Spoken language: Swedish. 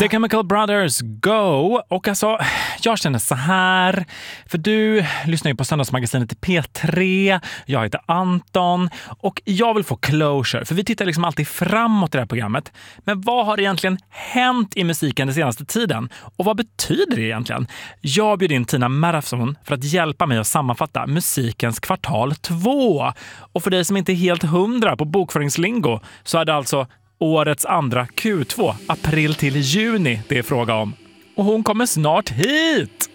The Chemical Brothers, Go. Och alltså, jag känner så här. För du lyssnar ju på Söndagsmagasinet i P3. Jag heter Anton. Och jag vill få closure. För vi tittar liksom alltid framåt i det här programmet. Men vad har egentligen hänt i musiken den senaste tiden? Och vad betyder det egentligen? Jag bjöd in Tina Marathon för att hjälpa mig att sammanfatta musikens kvartal 2. Och för dig som inte är helt 100 på bokföringslingo så är det alltså årets andra Q2, april till juni, det är fråga om. Och hon kommer snart hit!